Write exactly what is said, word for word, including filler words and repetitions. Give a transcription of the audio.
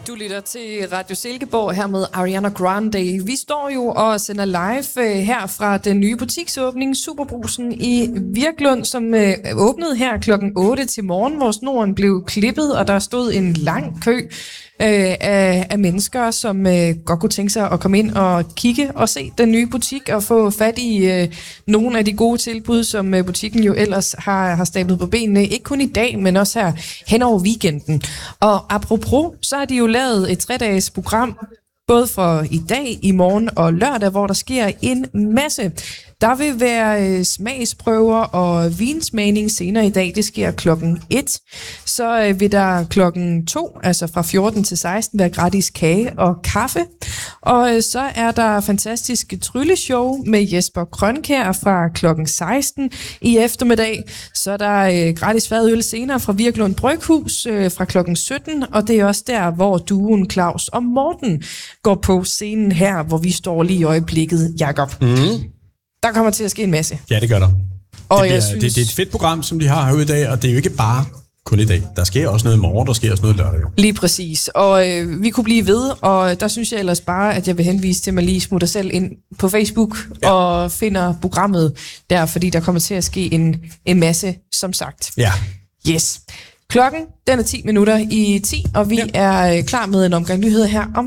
Du lytter til Radio Silkeborg her med Ariana Grande. Vi står jo og sender live her fra den nye butiksåbning Superbrugsen i Virklund, som åbnede her klokken otte til morgen, hvor snoren blev klippet, og der stod en lang kø af, af mennesker, som godt kunne tænke sig at komme ind og kigge og se den nye butik og få fat i nogle af de gode tilbud, som butikken jo ellers har, har stablet på benene. Ikke kun i dag, men også her hen over weekenden. Og apropos, så har de jo lavet et tre-dages program, både for i dag, i morgen og lørdag, hvor der sker en masse. Der vil være smagsprøver og vinsmagning senere i dag. Det sker klokken et. Så vil der klokken to, altså fra fjorten til seksten, være gratis kage og kaffe. Og så er der fantastisk trylleshow med Jesper Grønkjær fra klokken seksten i eftermiddag. Så er der gratis fadøl senere fra Virklund Bryghus fra klokken sytten. Og det er også der, hvor duoen Claus og Morten går på scenen her, hvor vi står lige i øjeblikket, Jakob. Mm. Der kommer til at ske en masse. Ja, det gør der. Og det, bliver, jeg synes... det, det er et fedt program, som de har herude i dag, og det er jo ikke bare kun i dag. Der sker også noget i morgen, der sker også noget lørdag. Lige præcis. Og øh, vi kunne blive ved, og der synes jeg ellers bare, at jeg vil henvise til, at man lige smutter selv ind på Facebook ja. og finder programmet der, fordi der kommer til at ske en, en masse, som sagt. Ja. Yes. Klokken, den er ti minutter i ti, og vi ja. er klar med en omgang nyheder her om